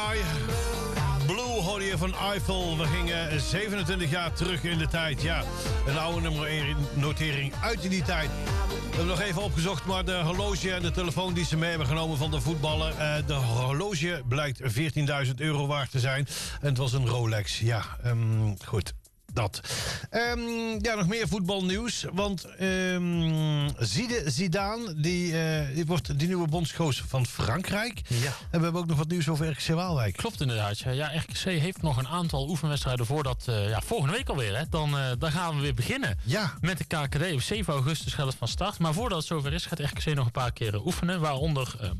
Sky. Blue hoorde je van Eiffel. We gingen 27 jaar terug in de tijd. Ja, een oude nummer 1 notering uit die tijd. We hebben nog even opgezocht, maar de horloge en de telefoon die ze mee hebben genomen van de voetballer. De horloge blijkt €14.000 waard te zijn. En het was een Rolex. Ja, goed. Dat. Ja, nog meer voetbalnieuws. Want Zidane, die wordt die nieuwe bondscoach van Frankrijk. Ja. En we hebben ook nog wat nieuws over RKC Waalwijk. Klopt inderdaad. Ja, RKC heeft nog een aantal oefenwedstrijden voordat... volgende week alweer. Hè. Dan gaan we weer beginnen. Ja. Met de KKD. Op 7 augustus gaat het van start. Maar voordat het zover is, gaat RKC nog een paar keer oefenen. Waaronder